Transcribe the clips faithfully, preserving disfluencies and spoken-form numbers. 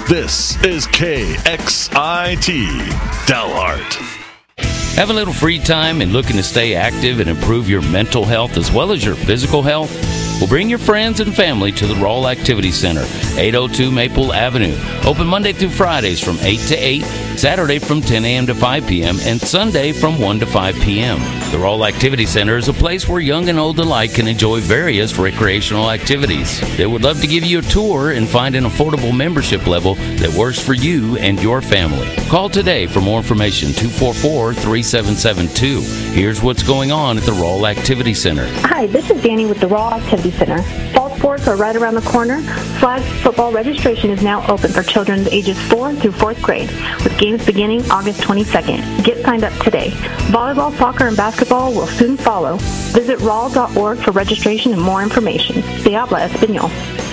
This is K X I T, Dalhart. Have a little free time and looking to stay active and improve your mental health as well as your physical health? Well, bring your friends and family to the Roll Activity Center, eight oh two Maple Avenue. Open Monday through Fridays from eight to eight, Saturday from ten a.m. to five p.m., and Sunday from one to five p.m. The Roll Activity Center is a place where young and old alike can enjoy various recreational activities. They would love to give you a tour and find an affordable membership level that works for you and your family. Call today for more information, two four four, three seven seven two. Here's what's going on at the Roll Activity Center. Hi, this is Danny with the Roll Activity Center. Fall sports are right around the corner. Flag football registration is now open for children ages four through fourth grade, with games beginning August twenty-second. Get signed up today. Volleyball, soccer, and basketball will soon follow. Visit raw dot org for registration and more information. Se habla español.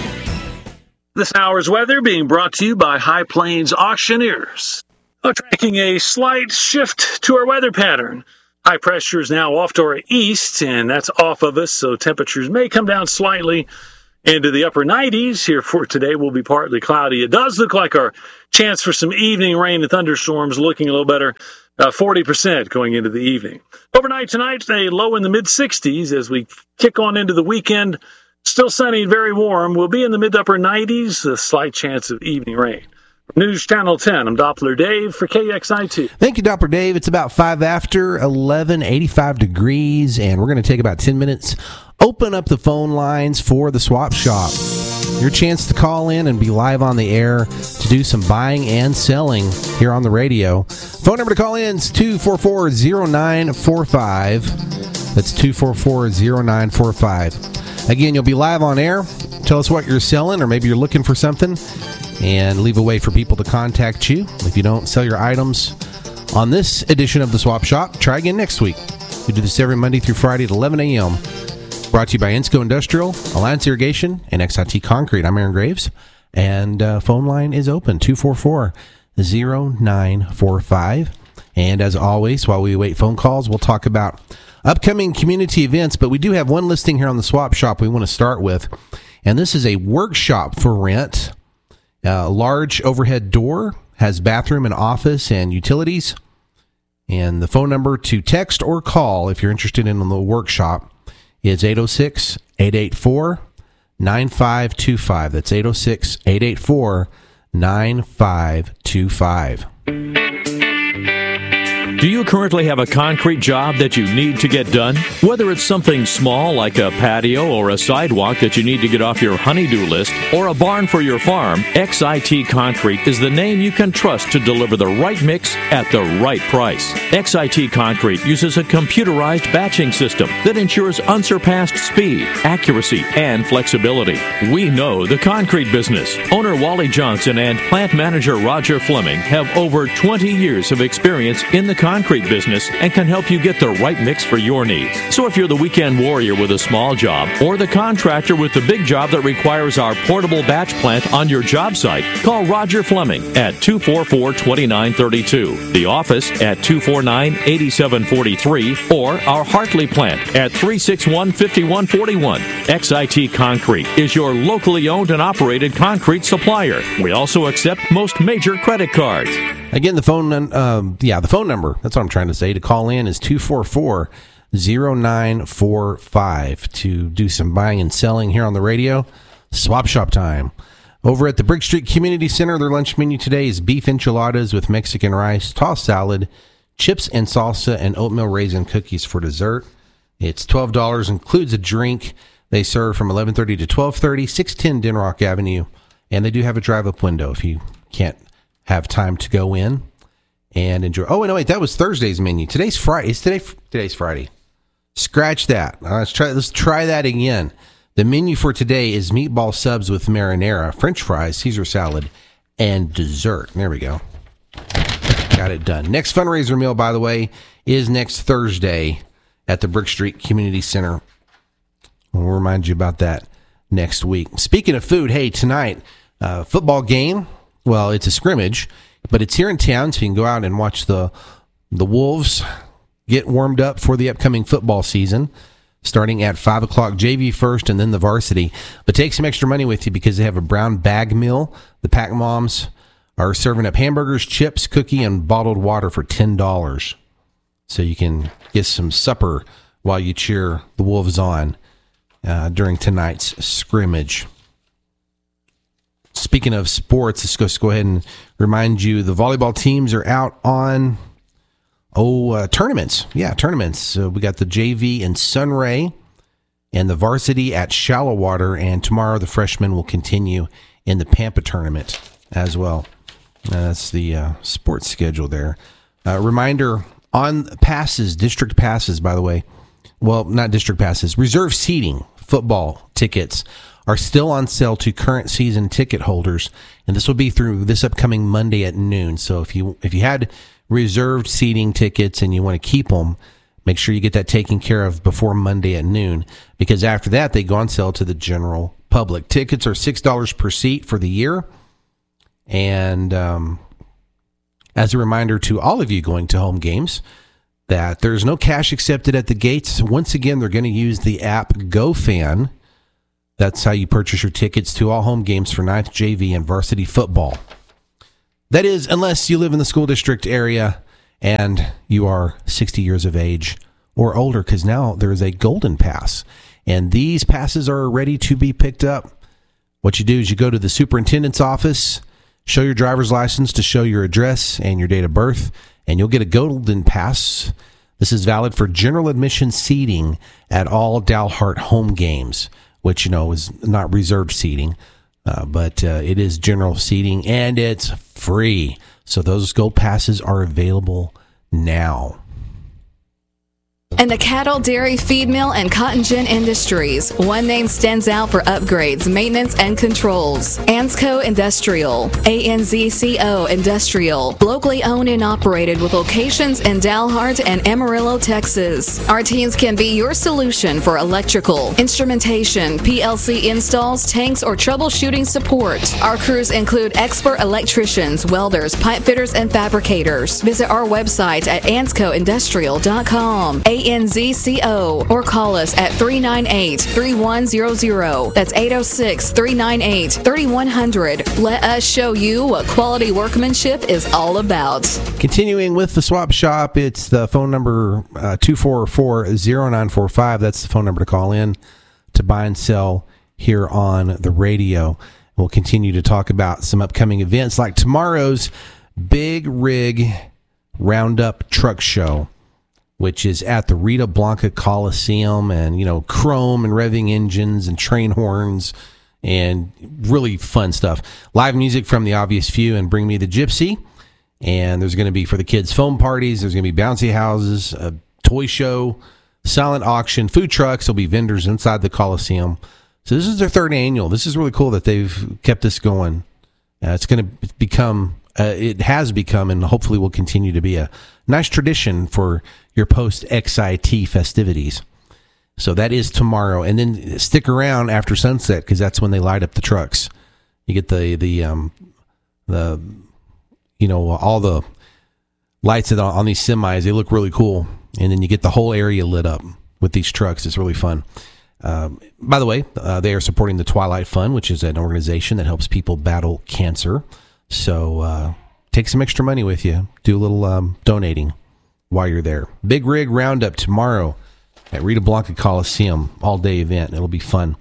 This hour's weather being brought to you by High Plains Auctioneers. Oh, tracking a slight shift to our weather pattern. High pressure is now off to our east, and that's off of us, so temperatures may come down slightly into the upper nineties. Here for today will be partly cloudy. It does look like our chance for some evening rain and thunderstorms looking a little better, uh, forty percent going into the evening. Overnight tonight, a low in the mid-sixties as we kick on into the weekend. Still sunny and very warm. We'll be in the mid-upper nineties, a slight chance of evening rain. News Channel ten, I'm Doppler Dave for K X I T. Thank you, Doppler Dave. It's about five after eleven, eighty-five degrees, and we're going to take about ten minutes. Open up the phone lines for the Swap Shop. Your chance to call in and be live on the air to do some buying and selling here on the radio. Phone number to call in is two four four, zero nine four five. That's two four four, zero nine four five. Again, you'll be live on air. Tell us what you're selling, or maybe you're looking for something, and leave a way for people to contact you. If you don't sell your items on this edition of the Swap Shop, try again next week. We do this every Monday through Friday at eleven a.m. Brought to you by Ensco Industrial, Alliance Irrigation, and X I T Concrete. I'm Aaron Graves, and uh, phone line is open, two four four, zero nine four five. And as always, while we await phone calls, we'll talk about upcoming community events, but we do have one listing here on the Swap Shop we want to start with, and this is a workshop for rent. A large overhead door, has bathroom and office and utilities. And the phone number to text or call if you're interested in the workshop is eight oh six, eight eight four, nine five two five. That's eight oh six, eight eight four, nine five two five. Do you currently have a concrete job that you need to get done? Whether it's something small like a patio or a sidewalk that you need to get off your honey-do list, or a barn for your farm, X I T Concrete is the name you can trust to deliver the right mix at the right price. X I T Concrete uses a computerized batching system that ensures unsurpassed speed, accuracy, and flexibility. We know the concrete business. Owner Wally Johnson and plant manager Roger Fleming have over twenty years of experience in the concrete business and can help you get the right mix for your needs. So if you're the weekend warrior with a small job, or the contractor with the big job that requires our portable batch plant on your job site, call Roger Fleming at two four four, two nine three two, the office at two four nine, eight seven four three, or our Hartley plant at three six one, five one four one. X I T Concrete is your locally owned and operated concrete supplier. We also accept most major credit cards. Again, the phone, um, yeah, the phone number, that's what I'm trying to say, to call in is two four four, zero nine four five to do some buying and selling here on the radio. Swap Shop time. Over at the Brick Street Community Center, their lunch menu today is beef enchiladas with Mexican rice, tossed salad, chips and salsa, and oatmeal raisin cookies for dessert. It's twelve dollars, includes a drink. They serve from eleven thirty to twelve thirty, six ten Denrock Avenue, and they do have a drive-up window if you can't have time to go in and enjoy. Oh, no, wait, that was Thursday's menu. Today's Friday. Is today? Today's Friday. Scratch that. Uh, let's try. Let's try that again. The menu for today is meatball subs with marinara, French fries, Caesar salad, and dessert. There we go. Got it done. Next fundraiser meal, by the way, is next Thursday at the Brick Street Community Center. We'll remind you about that next week. Speaking of food, hey, tonight, uh, football game. Well, it's a scrimmage, but it's here in town, so you can go out and watch the the Wolves get warmed up for the upcoming football season. starting at five o'clock. J V first and then the varsity. But take some extra money with you because they have a brown bag meal. The Pack Moms are serving up hamburgers, chips, cookie, and bottled water for ten dollars. So you can get some supper while you cheer the Wolves on uh, during tonight's scrimmage. Speaking of sports, let's just go ahead and remind you the volleyball teams are out on oh uh, tournaments. Yeah, tournaments. So we got the J V in Sunray and the varsity at Shallow Water, and tomorrow the freshmen will continue in the Pampa tournament as well. Uh, that's the uh, sports schedule there. Uh, reminder on passes, district passes, by the way. Well, not district passes, reserve seating, football tickets are still on sale to current season ticket holders, and this will be through this upcoming Monday at noon. So if you if you had reserved seating tickets and you want to keep them, make sure you get that taken care of before Monday at noon, because after that they go on sale to the general public. Tickets are six dollars per seat for the year, and um, as a reminder to all of you going to home games, that there's no cash accepted at the gates. Once again, they're going to use the app GoFan. That's how you purchase your tickets to all home games for ninth J V and varsity football. That is, unless you live in the school district area and you are sixty years of age or older, because now there is a golden pass, and these passes are ready to be picked up. What you do is you go to the superintendent's office, show your driver's license to show your address and your date of birth, and you'll get a golden pass. This is valid for general admission seating at all Dalhart home games, which, you know, is not reserved seating, uh, but uh, it is general seating, and it's free. So those gold passes are available now. In the cattle, dairy, feed mill, and cotton gin industries, one name stands out for upgrades, maintenance, and controls. Ansco Industrial. A N Z C O Industrial. Locally owned and operated with locations in Dalhart and Amarillo, Texas. Our teams can be your solution for electrical, instrumentation, P L C installs, tanks, or troubleshooting support. Our crews include expert electricians, welders, pipe fitters, and fabricators. Visit our website at ansco industrial dot com. A N Z C O, or call us at three nine eight, three one zero zero. That's eight oh six, three nine eight, three one zero zero. Let us show you what quality workmanship is all about. Continuing with the swap shop, it's the phone number uh, two four four, zero nine four five. That's the phone number to call in to buy and sell here on the radio. We'll continue to talk about some upcoming events like tomorrow's Big Rig Roundup Truck Show, which is at the Rita Blanca Coliseum, and, you know, chrome and revving engines and train horns and really fun stuff. Live music from The Obvious Few and Bring Me the Gypsy. And there's going to be, for the kids, foam parties. There's going to be bouncy houses, a toy show, silent auction, food trucks. There'll be vendors inside the Coliseum. So this is their third annual. This is really cool that they've kept this going. Uh, it's going to become, uh, it has become, and hopefully will continue to be a nice tradition for your post-X I T festivities. So that is tomorrow. And then stick around after sunset, because that's when they light up the trucks. You get the, the, um, the, you know, all the lights that are on these semis. They look really cool. And then you get the whole area lit up with these trucks. It's really fun. Um, by the way, uh, they are supporting the Twilight Fund, which is an organization that helps people battle cancer. So uh, take some extra money with you. Do a little um, donating while you're there. Big Rig Roundup tomorrow at Rita Blanca Coliseum, all-day event. It'll be fun.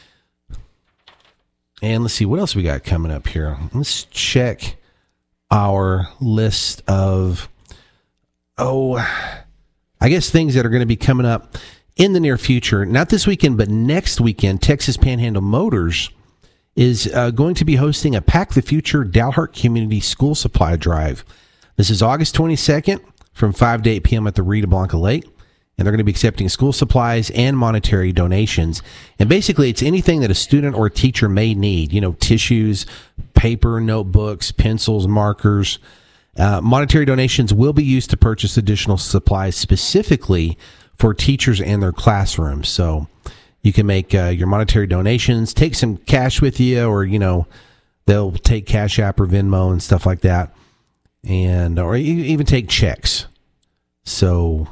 And let's see, what else we got coming up here? Let's check our list of, oh, I guess things that are going to be coming up in the near future. Not this weekend, but next weekend. Texas Panhandle Motors is uh, going to be hosting a Pack the Future Dalhart Community School Supply Drive. This is August twenty-second from five to eight p.m. at the Rita Blanca Lake. And they're going to be accepting school supplies and monetary donations. And basically, it's anything that a student or a teacher may need. You know, tissues, paper, notebooks, pencils, markers. Uh, monetary donations will be used to purchase additional supplies specifically for teachers and their classrooms. So you can make uh, your monetary donations, take some cash with you, or, you know, they'll take Cash App or Venmo and stuff like that. And or even take checks. So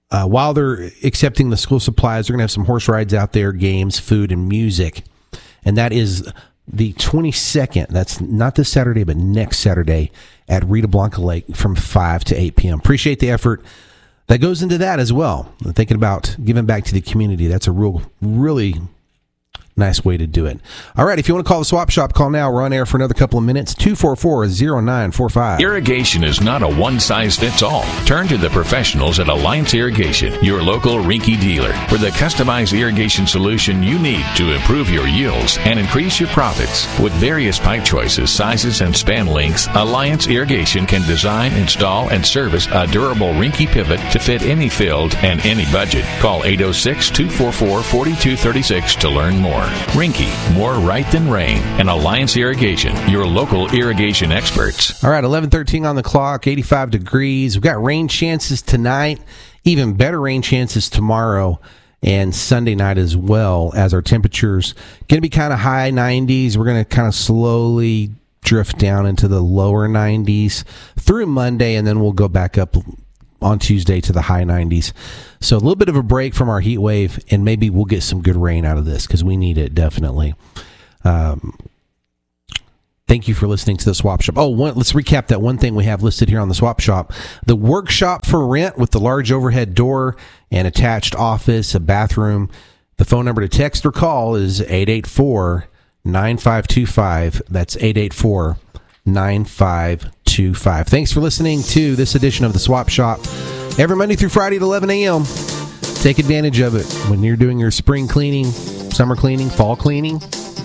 uh, while they're accepting the school supplies, they're going to have some horse rides out there, games, food, and music. And that is the twenty-second. That's not this Saturday, but next Saturday at Rita Blanca Lake from five to eight p.m. Appreciate the effort that goes into that as well. Thinking about giving back to the community. That's a real, really nice way to do it. All right, if you want to call the Swap Shop, call now. We're on air for another couple of minutes. two four four, zero nine four five. Irrigation is not a one-size-fits-all. Turn to the professionals at Alliance Irrigation, your local Rinky dealer, for the customized irrigation solution you need to improve your yields and increase your profits. With various pipe choices, sizes, and span lengths, Alliance Irrigation can design, install, and service a durable Rinky pivot to fit any field and any budget. Call eight oh six, two four four, four two three six to learn more. Rinky, more right than rain. And Alliance Irrigation, your local irrigation experts. All right, eleven thirteen on the clock, eighty-five degrees. We've got rain chances tonight, even better rain chances tomorrow and Sunday night as well, as our temperatures going to be kind of high nineties. We're going to kind of slowly drift down into the lower nineties through Monday, and then we'll go back up on Tuesday to the high nineties. So a little bit of a break from our heat wave, and maybe we'll get some good rain out of this because we need it definitely. Um, thank you for listening to the Swap Shop. Oh, one, let's recap that one thing we have listed here on the Swap Shop. The workshop for rent with the large overhead door and attached office, a bathroom. The phone number to text or call is eight eight four, nine five two five. That's eight eight four, nine five two five. Thanks for listening to this edition of the Swap Shop. Every Monday through Friday at eleven a.m. Take advantage of it when you're doing your spring cleaning, summer cleaning, fall cleaning.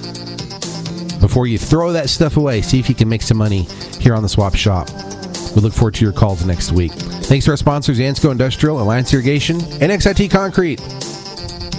Before you throw that stuff away, see if you can make some money here on the Swap Shop. We look forward to your calls next week. Thanks to our sponsors, Ansco Industrial, Alliance Irrigation, and X I T Concrete.